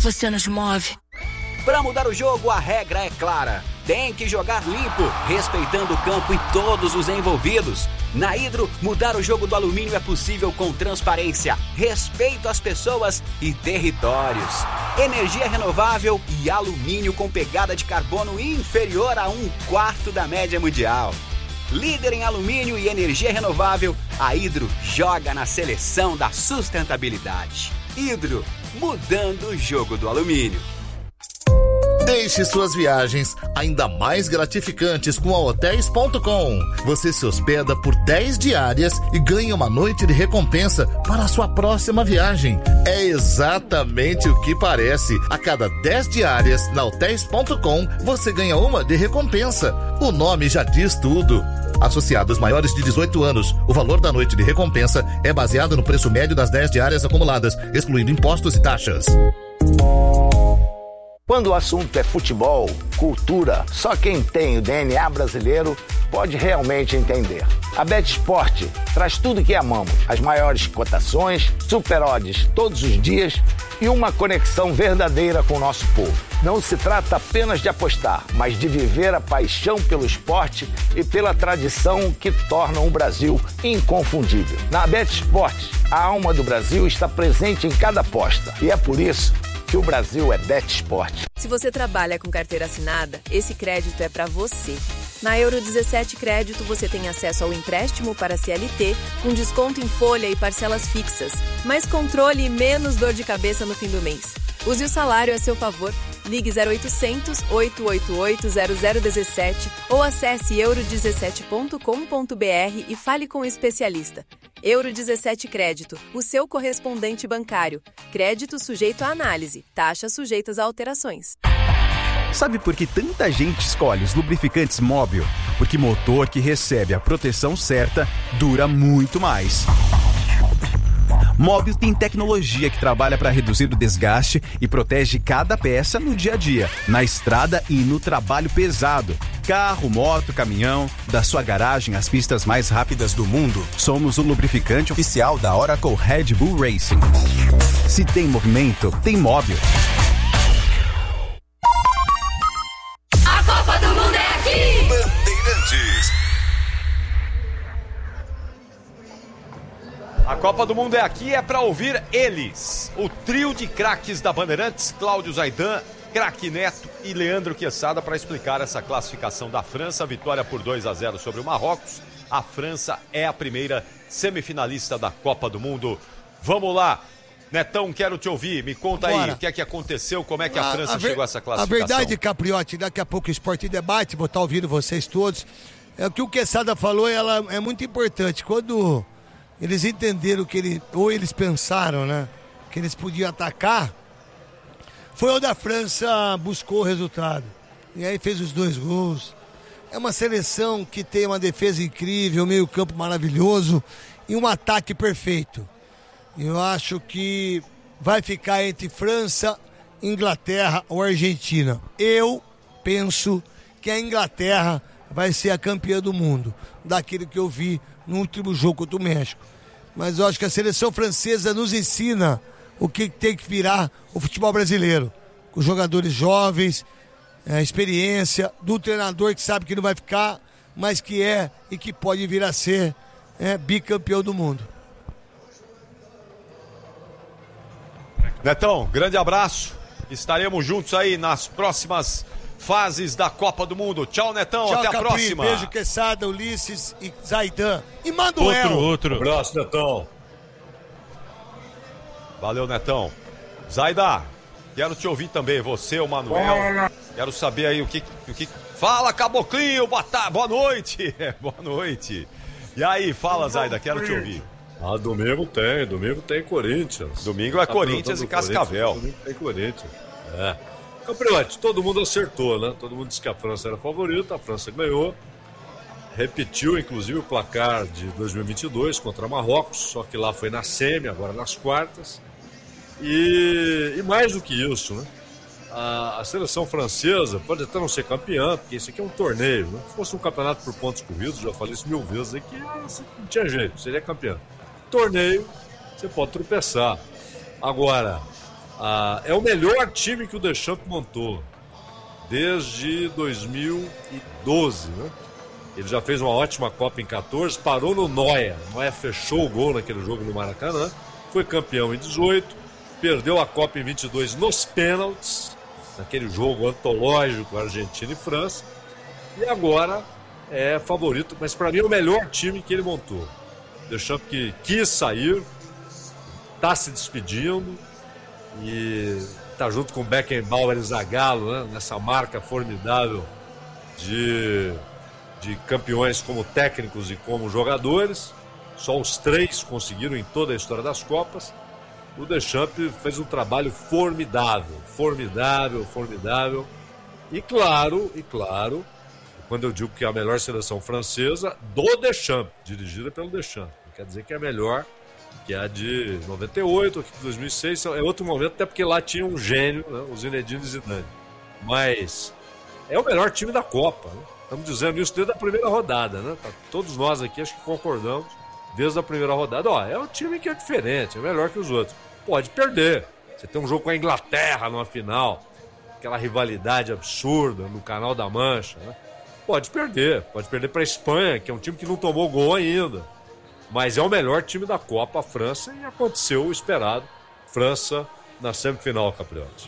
você nos move. Para mudar o jogo, a regra é clara. Tem que jogar limpo, respeitando o campo e todos os envolvidos. Na Hidro, mudar o jogo do alumínio é possível com transparência, respeito às pessoas e territórios. Energia renovável e alumínio com pegada de carbono inferior a 1/4 da média mundial. Líder em alumínio e energia renovável, a Hidro joga na seleção da sustentabilidade. Hidro, mudando o jogo do alumínio. Deixe suas viagens ainda mais gratificantes com a Hotels.com. Você se hospeda por 10 diárias e ganha uma noite de recompensa para a sua próxima viagem. É exatamente o que parece. A cada 10 diárias na Hotels.com, você ganha uma de recompensa. O nome já diz tudo. Associados maiores de 18 anos, o valor da noite de recompensa é baseado no preço médio das 10 diárias acumuladas, excluindo impostos e taxas. Quando o assunto é futebol, cultura, só quem tem o DNA brasileiro pode realmente entender. A BetSport traz tudo que amamos, as maiores cotações, super odds todos os dias e uma conexão verdadeira com o nosso povo. Não se trata apenas de apostar, mas de viver a paixão pelo esporte e pela tradição que tornam o Brasil inconfundível. Na BetSport, a alma do Brasil está presente em cada aposta e é por isso que o Brasil é BetSport. Se você trabalha com carteira assinada, esse crédito é para você. Na Euro 17 Crédito, você tem acesso ao empréstimo para CLT, com desconto em folha e parcelas fixas. Mais controle e menos dor de cabeça no fim do mês. Use o salário a seu favor. Ligue 0800 888 0017 ou acesse euro17.com.br e fale com o especialista. Euro 17 Crédito, o seu correspondente bancário. Crédito sujeito à análise, taxas sujeitas a alterações. Sabe por que tanta gente escolhe os lubrificantes Móbil? Porque motor que recebe a proteção certa dura muito mais. Móbil tem tecnologia que trabalha para reduzir o desgaste e protege cada peça no dia a dia, na estrada e no trabalho pesado. Carro, moto, caminhão, da sua garagem às pistas mais rápidas do mundo. Somos o lubrificante oficial da Oracle Red Bull Racing. Se tem movimento, tem Móbil. A Copa do Mundo é aqui! Bandeirantes. A Copa do Mundo é aqui, é para ouvir eles. O trio de craques da Bandeirantes, Cláudio Zaidan, Craque Neto e Leandro Quesada, para explicar essa classificação da França. Vitória por 2-0 sobre o Marrocos. A França é a primeira semifinalista da Copa do Mundo. Vamos lá. Netão, quero te ouvir. Me conta aí o que é que aconteceu, como é que a França chegou a essa classificação. A verdade, Capriotti, daqui a pouco o Esporte em Debate, vou estar ouvindo vocês todos. É o que o Quesada falou, ela é muito importante. Quando eles entenderam ou eles pensaram, né, que eles podiam atacar, foi onde a França buscou o resultado. E aí fez os 2 gols. É uma seleção que tem uma defesa incrível, meio campo maravilhoso e um ataque perfeito. Eu acho que vai ficar entre França, Inglaterra ou Argentina. Eu penso que a Inglaterra vai ser a campeã do mundo, daquilo que eu vi no último jogo contra o México. Mas eu acho que a seleção francesa nos ensina o que tem que virar o futebol brasileiro. Com jogadores jovens, a experiência do treinador que sabe que não vai ficar, mas que é e que pode vir a ser bicampeão do mundo. Netão, grande abraço. Estaremos juntos aí nas próximas fases da Copa do Mundo. Tchau, Netão. Tchau, até a Capri, próxima. Beijo, Quesada, Ulisses e Zaidan. E Manuel. Outro. Abraço, Netão. Valeu, Netão. Zaidan, quero te ouvir também. Você, o Manuel. Quero saber aí o que... Fala, Caboclinho. Boa noite. Boa noite. E aí, fala, Zaidan, quero te ouvir. Domingo tem Corinthians. Domingo é Corinthians e Cascavel. Domingo tem Corinthians. Capriotti, todo mundo acertou, né? Todo mundo disse que a França era a favorita, a França ganhou. Repetiu, inclusive, o placar de 2022 contra Marrocos, só que lá foi na semi, agora nas quartas. E mais do que isso, né? A seleção francesa pode até não ser campeã, porque isso aqui é um torneio, né? Se fosse um campeonato por pontos corridos, já falei isso 1000 vezes, aqui não tinha jeito, seria campeã. Torneio, você pode tropeçar. Agora, É o melhor time que o Deschamps montou desde 2012, né? Ele já fez uma ótima Copa em 14, parou no Neuer. Neuer fechou o gol naquele jogo no Maracanã, foi campeão em 18, perdeu a Copa em 22 nos pênaltis, naquele jogo antológico Argentina e França, e agora é favorito, mas para mim é o melhor time que ele montou. Deschamps que quis sair, está se despedindo e está junto com Beckenbauer e Zagallo, né, nessa marca formidável de campeões como técnicos e como jogadores. Só os 3 conseguiram em toda a história das Copas. O Deschamps fez um trabalho formidável. E claro, quando eu digo que é a melhor seleção francesa do Deschamps, dirigida pelo Deschamps, não quer dizer que é a melhor, que é a de 98, aqui de 2006, é outro momento, até porque lá tinha um gênio, né, o Zinedine Zidane. Mas é o melhor time da Copa, né? Estamos dizendo isso desde a primeira rodada, né? Todos nós aqui acho que concordamos desde a primeira rodada. É um time que é diferente, é melhor que os outros. Pode perder. Você tem um jogo com a Inglaterra numa final, aquela rivalidade absurda no Canal da Mancha, né? Pode perder para a Espanha, que é um time que não tomou gol ainda. Mas é o melhor time da Copa, a França, e aconteceu o esperado. França na semifinal, Capriotti.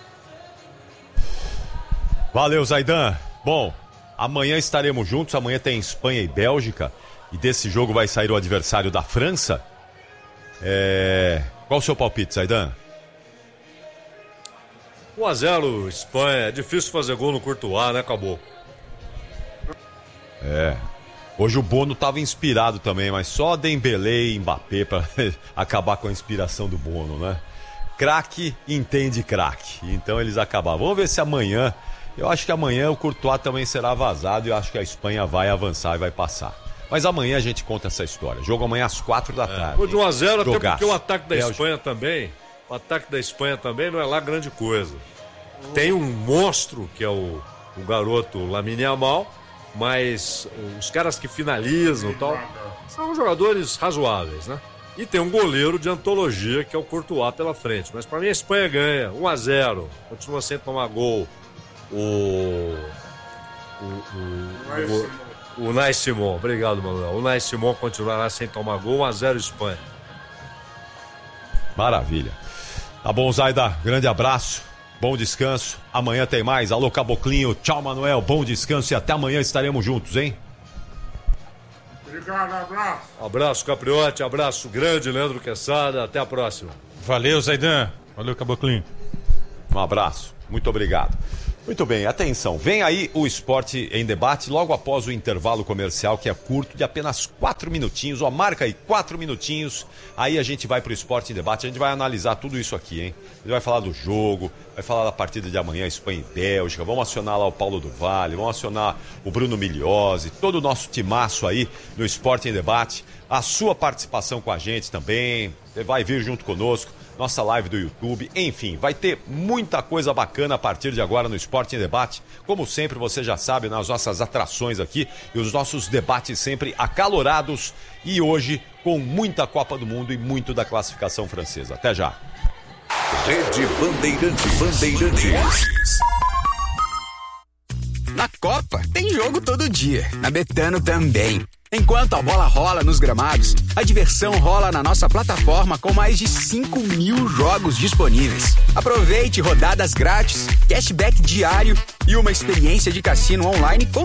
Valeu, Zaidan. Bom, amanhã estaremos juntos, amanhã tem Espanha e Bélgica, e desse jogo vai sair o adversário da França. Qual o seu palpite, Zaidan? 1-0 Espanha, é difícil fazer gol no Courtois, né, Caboclo? Hoje o Bono estava inspirado também, mas só Dembélé e Mbappé para acabar com a inspiração do Bono, né? Craque entende craque, então eles acabaram. Vamos ver se amanhã, eu acho que amanhã o Courtois também será vazado e eu acho que a Espanha vai avançar e vai passar. Mas amanhã a gente conta essa história. Jogo amanhã às 4 da tarde. Foi de 1-0, até porque o ataque da Espanha também não é lá grande coisa. Tem um monstro que é o garoto Lamine Yamal, mas os caras que finalizam e tal são jogadores razoáveis, né? E tem um goleiro de antologia que é o Courtois pela frente. Mas para mim a Espanha ganha 1-0, continua sem tomar gol. O Unai Simon, obrigado, Manuel. O Unai Simon continuará sem tomar gol, 1-0 Espanha. Maravilha. Tá bom, Zaida, grande abraço. Bom descanso. Amanhã tem mais. Alô, Caboclinho. Tchau, Manuel. Bom descanso e até amanhã estaremos juntos, hein? Obrigado, abraço. Abraço, Capriotti. Abraço grande, Leandro Quesada. Até a próxima. Valeu, Zaidan. Valeu, Caboclinho. Um abraço. Muito obrigado. Muito bem, atenção. Vem aí o Esporte em Debate logo após o intervalo comercial, que é curto, de apenas 4 minutinhos. Ó, marca aí, 4 minutinhos. Aí a gente vai pro Esporte em Debate. A gente vai analisar tudo isso aqui, hein? A gente vai falar do jogo, vai falar da partida de amanhã, Espanha e Bélgica. Vamos acionar lá o Paulo do Vale, vamos acionar o Bruno Migliozzi, todo o nosso timaço aí no Esporte em Debate. A sua participação com a gente também. Você vai vir junto conosco. Nossa live do YouTube, enfim, vai ter muita coisa bacana a partir de agora no Esporte em Debate. Como sempre, você já sabe, nas nossas atrações aqui e os nossos debates sempre acalorados e hoje com muita Copa do Mundo e muito da classificação francesa. Até já. Rede Bandeirantes. Na Copa, tem jogo todo dia. Na Betano também. Enquanto a bola rola nos gramados, a diversão rola na nossa plataforma com mais de 5.000 jogos disponíveis. Aproveite rodadas grátis, cashback diário e uma experiência de cassino online com